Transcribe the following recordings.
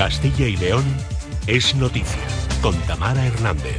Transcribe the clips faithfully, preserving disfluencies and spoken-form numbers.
Castilla y León es noticia, con Tamara Hernández.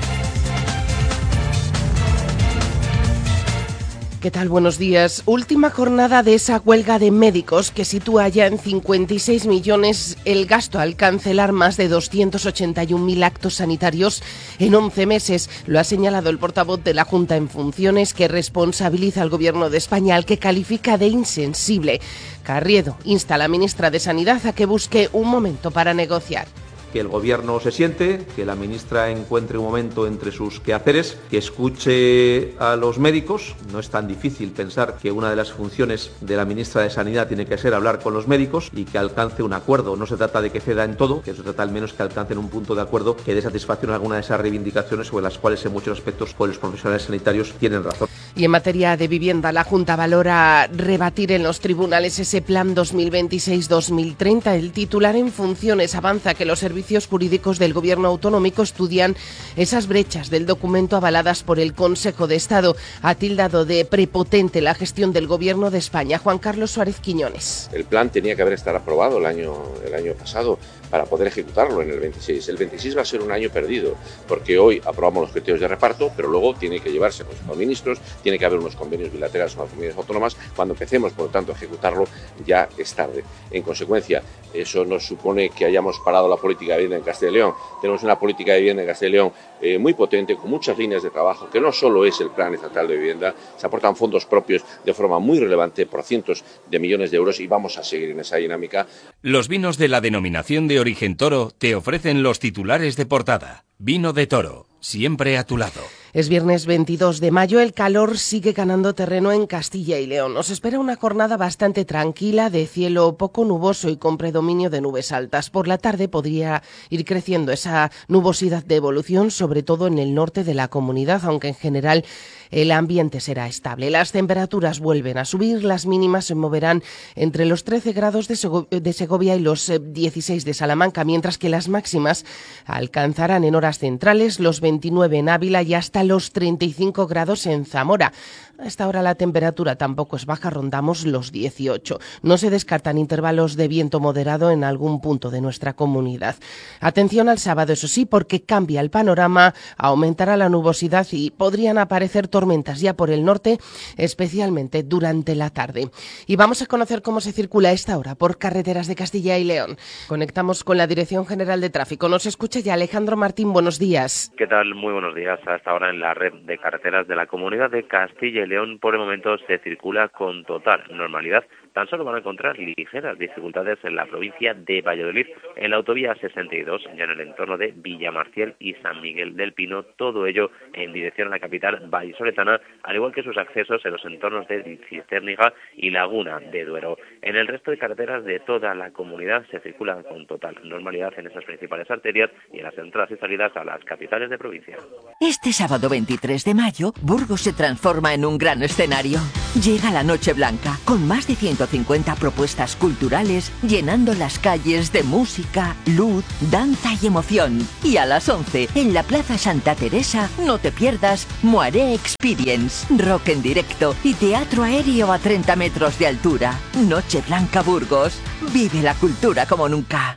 ¿Qué tal? Buenos días. Última jornada de esa huelga de médicos que sitúa ya en cincuenta y seis millones el gasto al cancelar más de doscientos ochenta y un mil actos sanitarios en once meses. Lo ha señalado el portavoz de la Junta en funciones, que responsabiliza al Gobierno de España, al que califica de insensible. Carriedo insta a la ministra de Sanidad a que busque un momento para negociar. Que el Gobierno se siente, que la ministra encuentre un momento entre sus quehaceres, que escuche a los médicos. No es tan difícil pensar que una de las funciones de la ministra de Sanidad tiene que ser hablar con los médicos y que alcance un acuerdo. No se trata de que ceda en todo, que se trata al menos que alcancen un punto de acuerdo que dé satisfacción a alguna de esas reivindicaciones sobre las cuales en muchos aspectos pues, los profesionales sanitarios tienen razón. Y en materia de vivienda, la Junta valora rebatir en los tribunales ese plan dos mil veintiséis dos mil treinta. El titular en funciones avanza que los servicios Servicios jurídicos del Gobierno autonómico estudian esas brechas del documento avaladas por el Consejo de Estado. Ha tildado de prepotente la gestión del Gobierno de España. Juan Carlos Suárez Quiñones. El plan tenía que haber estado aprobado el año, el año pasado para poder ejecutarlo en el veintiséis. El veintiséis va a ser un año perdido, porque hoy aprobamos los criterios de reparto, pero luego tiene que llevarse al Consejo de Ministros, tiene que haber unos convenios bilaterales con las comunidades autónomas. Cuando empecemos, por lo tanto, a ejecutarlo, ya es tarde. En consecuencia, eso nos supone que hayamos parado la política de vivienda en Castilla y León. Tenemos una política de vivienda en Castilla y León eh, muy potente, con muchas líneas de trabajo, que no solo es el Plan Estatal de Vivienda, se aportan fondos propios de forma muy relevante, por cientos de millones de euros, y vamos a seguir en esa dinámica. Los vinos de la denominación de origen Toro te ofrecen los titulares de portada. Vino de Toro, siempre a tu lado. Es viernes veintidós de mayo, el calor sigue ganando terreno en Castilla y León. Nos espera una jornada bastante tranquila, de cielo poco nuboso y con predominio de nubes altas. Por la tarde podría ir creciendo esa nubosidad de evolución, sobre todo en el norte de la comunidad, aunque en general el ambiente será estable. Las temperaturas vuelven a subir, las mínimas se moverán entre los trece grados de, Sego- de Segovia y los dieciséis de Salamanca, mientras que las máximas alcanzarán en horas centrales los veintinueve en Ávila y hasta los treinta y cinco grados en Zamora. A esta hora la temperatura tampoco es baja, rondamos los dieciocho. No se descartan intervalos de viento moderado en algún punto de nuestra comunidad. Atención al sábado, eso sí, porque cambia el panorama, aumentará la nubosidad y podrían aparecer tormentas ya por el norte, especialmente durante la tarde. Y vamos a conocer cómo se circula a esta hora por carreteras de Castilla y León. Conectamos con la Dirección General de Tráfico. Nos escucha ya Alejandro Martín, buenos días. ¿Qué tal? Muy buenos días. A esta hora en la red de carreteras de la Comunidad de Castilla y León, por el momento se circula con total normalidad. Tan solo van a encontrar ligeras dificultades en la provincia de Valladolid, en la autovía sesenta y dos, ya en el entorno de Villamarcial y San Miguel del Pino, todo ello en dirección a la capital vallisoletana, al igual que sus accesos en los entornos de Cistérniga y Laguna de Duero. En el resto de carreteras de toda la comunidad se circula con total normalidad en esas principales arterias y en las entradas y salidas a las capitales de provincia. Este sábado veintitrés de mayo, Burgos se transforma en un gran escenario. Llega la Noche Blanca, con más de ciento cincuenta propuestas culturales, llenando las calles de música, luz, danza y emoción. Y a las once, en la Plaza Santa Teresa, no te pierdas Moaré Experience, rock en directo y teatro aéreo a treinta metros de altura. Noche Blanca Burgos. Vive la cultura como nunca.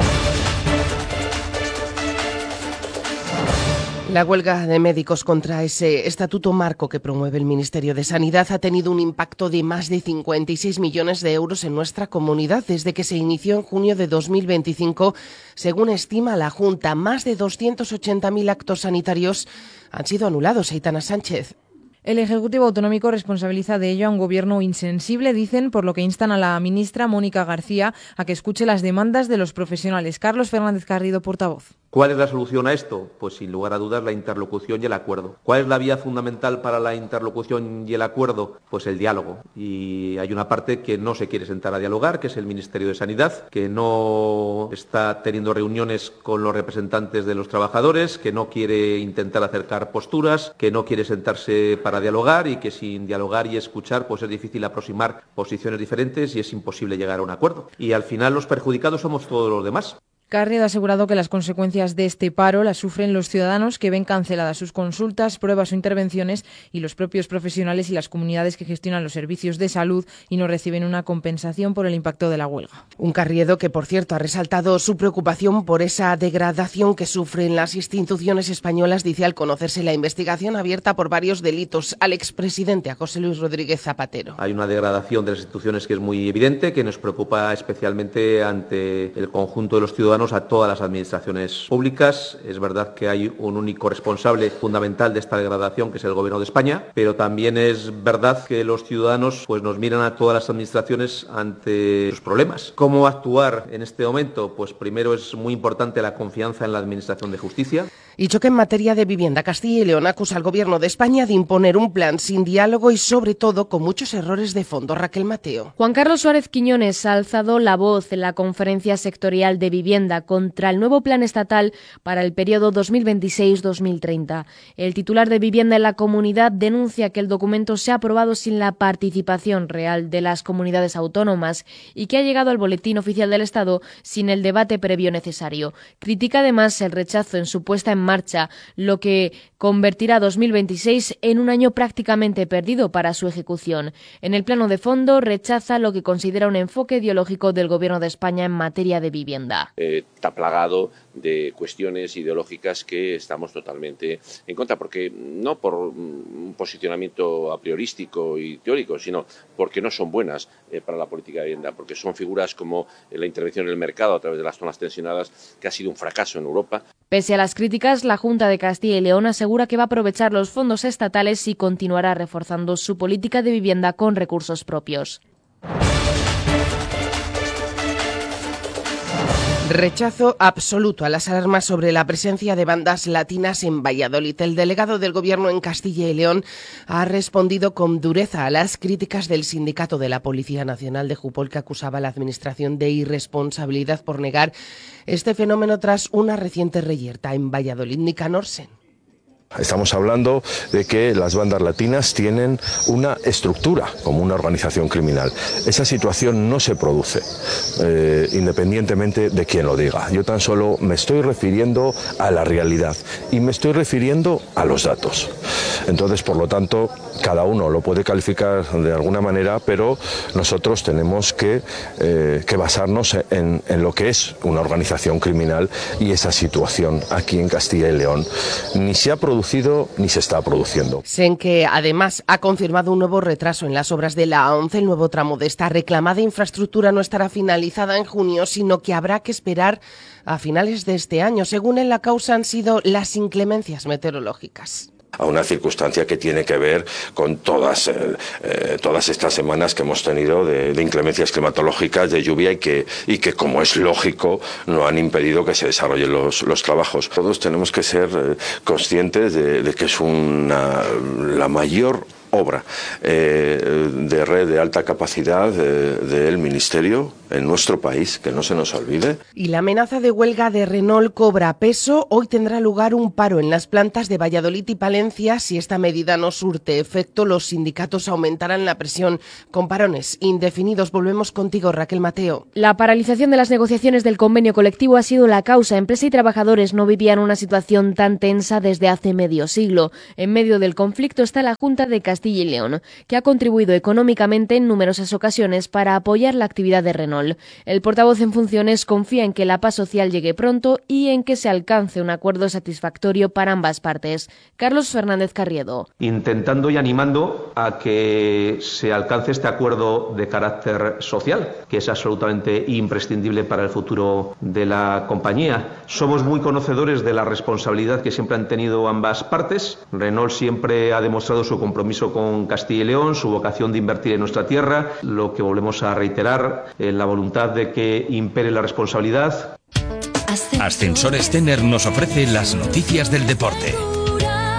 La huelga de médicos contra ese estatuto marco que promueve el Ministerio de Sanidad ha tenido un impacto de más de cincuenta y seis millones de euros en nuestra comunidad desde que se inició en junio de dos mil veinticinco. Según estima la Junta, más de doscientos ochenta mil actos sanitarios han sido anulados. Aitana Sánchez. El Ejecutivo Autonómico responsabiliza de ello a un gobierno insensible, dicen, por lo que instan a la ministra Mónica García a que escuche las demandas de los profesionales. Carlos Fernández Garrido, portavoz. ¿Cuál es la solución a esto? Pues sin lugar a dudas la interlocución y el acuerdo. ¿Cuál es la vía fundamental para la interlocución y el acuerdo? Pues el diálogo. Y hay una parte que no se quiere sentar a dialogar, que es el Ministerio de Sanidad, que no está teniendo reuniones con los representantes de los trabajadores, que no quiere intentar acercar posturas, que no quiere sentarse para dialogar y que sin dialogar y escuchar pues es difícil aproximar posiciones diferentes y es imposible llegar a un acuerdo. Y al final los perjudicados somos todos los demás. Carriedo ha asegurado que las consecuencias de este paro las sufren los ciudadanos que ven canceladas sus consultas, pruebas o intervenciones y los propios profesionales y las comunidades que gestionan los servicios de salud y no reciben una compensación por el impacto de la huelga. Un Carriedo que, por cierto, ha resaltado su preocupación por esa degradación que sufren las instituciones españolas, dice, al conocerse la investigación abierta por varios delitos al expresidente, a José Luis Rodríguez Zapatero. Hay una degradación de las instituciones que es muy evidente, que nos preocupa especialmente ante el conjunto de los ciudadanos, a todas las administraciones públicas. Es verdad que hay un único responsable fundamental de esta degradación, que es el Gobierno de España, pero también es verdad que los ciudadanos pues nos miran a todas las administraciones ante sus problemas. ¿Cómo actuar en este momento? Pues primero es muy importante la confianza en la Administración de Justicia. Y choque en materia de vivienda. Castilla y León acusa al Gobierno de España de imponer un plan sin diálogo y, sobre todo, con muchos errores de fondo. Raquel Mateo. Juan Carlos Suárez Quiñones ha alzado la voz en la Conferencia Sectorial de Vivienda contra el nuevo plan estatal para el periodo dos mil veintiséis dos mil treinta. El titular de Vivienda en la comunidad denuncia que el documento se ha aprobado sin la participación real de las comunidades autónomas y que ha llegado al Boletín Oficial del Estado sin el debate previo necesario. Critica además el rechazo en su puesta en marcha, lo que convertirá dos mil veintiséis en un año prácticamente perdido para su ejecución. En el plano de fondo, rechaza lo que considera un enfoque ideológico del Gobierno de España en materia de vivienda. Eh, está plagado de cuestiones ideológicas que estamos totalmente en contra, porque no por un posicionamiento a priorístico y teórico, sino porque no son buenas eh, para la política de vivienda, porque son figuras como la intervención en el mercado a través de las zonas tensionadas, que ha sido un fracaso en Europa. Pese a las críticas, la Junta de Castilla y León asegura que va a aprovechar los fondos estatales y continuará reforzando su política de vivienda con recursos propios. Rechazo absoluto a las alarmas sobre la presencia de bandas latinas en Valladolid. El delegado del Gobierno en Castilla y León ha respondido con dureza a las críticas del sindicato de la Policía Nacional de Jupol, que acusaba a la Administración de irresponsabilidad por negar este fenómeno tras una reciente reyerta en Valladolid. Nicanor Sen. Estamos hablando de que las bandas latinas tienen una estructura como una organización criminal. Esa situación no se produce, eh, independientemente de quién lo diga. Yo tan solo me estoy refiriendo a la realidad y me estoy refiriendo a los datos. Entonces, por lo tanto, cada uno lo puede calificar de alguna manera, pero nosotros tenemos que, eh, que basarnos en, en lo que es una organización criminal, y esa situación aquí en Castilla y León ni se ha producido ni se está produciendo. Sen, que además ha confirmado un nuevo retraso en las obras de la A once. El nuevo tramo de esta reclamada infraestructura no estará finalizada en junio, sino que habrá que esperar a finales de este año. Según él, la causa han sido las inclemencias meteorológicas. A una circunstancia que tiene que ver con todas, eh, eh, todas estas semanas que hemos tenido de, de inclemencias climatológicas, de lluvia, y que, y que, como es lógico, no han impedido que se desarrollen los, los trabajos. Todos tenemos que ser eh, conscientes de, de que es una, la mayor obra eh, de red de alta capacidad de, del Ministerio en nuestro país, que no se nos olvide. Y la amenaza de huelga de Renault cobra peso. Hoy tendrá lugar un paro en las plantas de Valladolid y Palencia. Si esta medida no surte efecto, los sindicatos aumentarán la presión con parones indefinidos. Volvemos contigo, Raquel Mateo. La paralización de las negociaciones del convenio colectivo ha sido la causa. Empresa y trabajadores no vivían una situación tan tensa desde hace medio siglo. En medio del conflicto está la Junta de Castilla y León, que ha contribuido económicamente en numerosas ocasiones para apoyar la actividad de Renault. El portavoz en funciones confía en que la paz social llegue pronto y en que se alcance un acuerdo satisfactorio para ambas partes. Carlos Fernández Carriedo. Intentando y animando a que se alcance este acuerdo de carácter social, que es absolutamente imprescindible para el futuro de la compañía. Somos muy conocedores de la responsabilidad que siempre han tenido ambas partes. Renault siempre ha demostrado su compromiso con Castilla y León, su vocación de invertir en nuestra tierra, lo que volvemos a reiterar, en la voluntad de que impere la responsabilidad. Ascensores Tener nos ofrece las noticias del deporte.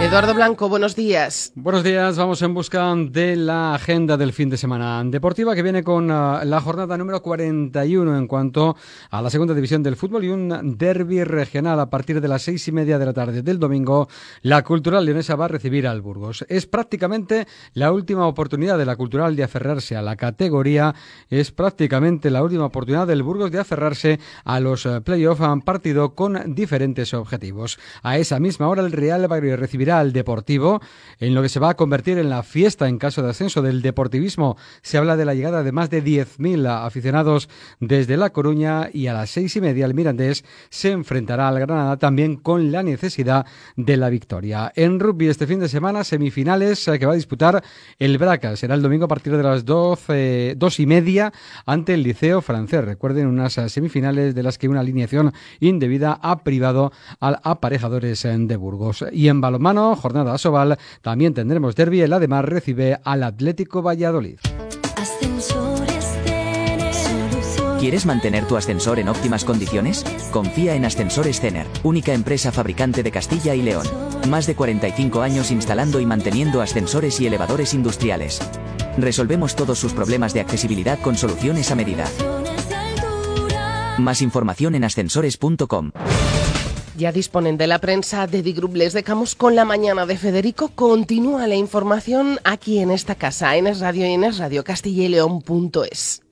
Eduardo Blanco, buenos días. Buenos días, vamos en busca de la agenda del fin de semana deportiva que viene con uh, la jornada número cuarenta y uno en cuanto a la segunda división del fútbol y un derbi regional a partir de las seis y media de la tarde del domingo. La Cultural Leonesa va a recibir al Burgos. Es prácticamente la última oportunidad de la Cultural de aferrarse a la categoría, es prácticamente la última oportunidad del Burgos de aferrarse a los uh, play-off, a un partido con diferentes objetivos. A esa misma hora el Real Valladolid recibirá al Deportivo, en lo que se va a convertir en la fiesta en caso de ascenso del deportivismo. Se habla de la llegada de más de diez mil aficionados desde La Coruña, y a las seis y media el Mirandés se enfrentará al Granada, también con la necesidad de la victoria. En rugby este fin de semana, semifinales que va a disputar el Braca. Será el domingo a partir de las doce, dos y media ante el Liceo Francés. Recuerden, unas semifinales de las que una alineación indebida ha privado al Aparejadores de Burgos. Y en balonmano, jornada Asobal, también tendremos derbi. El Ademar recibe al Atlético Valladolid. ¿Quieres mantener tu ascensor en óptimas condiciones? Confía en Ascensores Cener, única empresa fabricante de Castilla y León. Más de cuarenta y cinco años instalando y manteniendo ascensores y elevadores industriales. Resolvemos todos sus problemas de accesibilidad con soluciones a medida. Más información en ascensores punto com. Ya disponen de la prensa de Digroup. Les dejamos con la mañana de Federico. Continúa la información aquí en esta casa, en Es Radio y en es radio castilla y león punto es.